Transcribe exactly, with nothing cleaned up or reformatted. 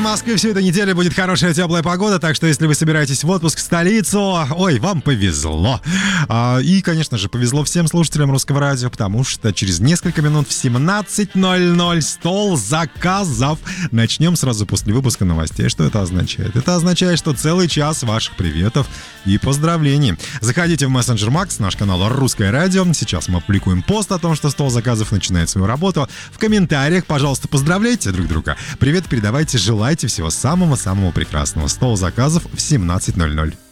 Москве всю эту неделю будет хорошая теплая погода, так что если вы собираетесь в отпуск в столицу, ой, вам повезло. А, и, конечно же, повезло всем слушателям Русского радио, потому что через несколько минут в семнадцать ноль ноль стол заказов. Начнем сразу после выпуска новостей. Что это означает? Это означает, что целый час ваших приветов и поздравлений. Заходите в мессенджер Макс, наш канал Русское радио. Сейчас мы публикуем пост о том, что стол заказов начинает свою работу. В комментариях, пожалуйста, поздравляйте друг друга. Привет передавайте, желайте всего самого-самого прекрасного. Стол заказов в семнадцать ноль ноль.